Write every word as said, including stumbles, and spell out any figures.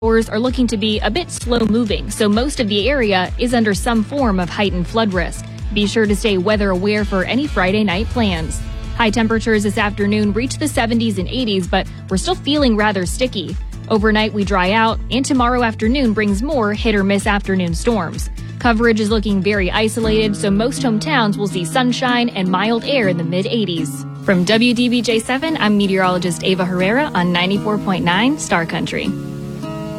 Shores are looking to be a bit slow moving, so most of the area is under some form of heightened flood risk. Be sure to stay weather aware for any Friday night plans. High temperatures this afternoon reach the seventies and eighties, but we're still feeling rather sticky. Overnight we dry out, and tomorrow afternoon brings more hit or miss afternoon storms. Coverage is looking very isolated, so most hometowns will see sunshine and mild air in the mid eighties. From W D B J seven, I'm meteorologist Ava Herrera on ninety-four point nine Star Country.